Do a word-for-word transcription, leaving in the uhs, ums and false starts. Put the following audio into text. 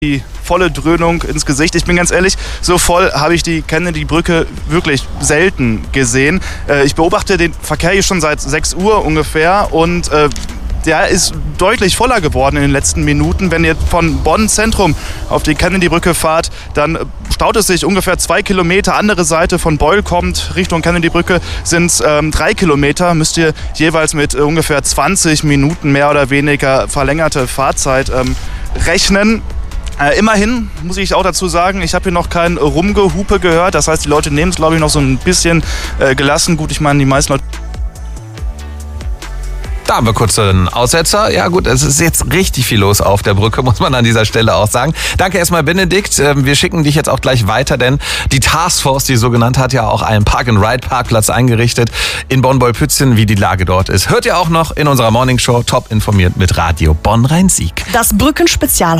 die volle Dröhnung ins Gesicht. Ich bin ganz ehrlich, so voll habe ich die Kennedy-Brücke wirklich selten gesehen. Äh, ich beobachte den Verkehr hier schon seit sechs Uhr ungefähr und äh, der ist deutlich voller geworden in den letzten Minuten. Wenn ihr von Bonn Zentrum auf die Kennedy-Brücke fahrt, dann staut es sich ungefähr zwei Kilometer. Andere Seite von Beul kommt Richtung Kennedy-Brücke sind ähm, drei Kilometer. Müsst ihr jeweils mit äh, ungefähr zwanzig Minuten mehr oder weniger verlängerte Fahrzeit ähm, rechnen. Äh, immerhin muss ich auch dazu sagen, ich habe hier noch kein Rumgehupe gehört. Das heißt, die Leute nehmen es, glaube ich, noch so ein bisschen äh, gelassen. Gut, ich meine, die meisten Leute... Da haben wir kurz einen Aussetzer. Ja gut, es ist jetzt richtig viel los auf der Brücke, muss man an dieser Stelle auch sagen. Danke erstmal, Benedikt. Wir schicken dich jetzt auch gleich weiter, denn die Taskforce, die so genannt, hat ja auch einen Park-and-Ride-Parkplatz eingerichtet in Bonn-Beul-Pützen, wie die Lage dort ist. Hört ihr auch noch in unserer Morningshow, top informiert mit Radio Bonn-Rhein-Sieg. Das Brückenspezial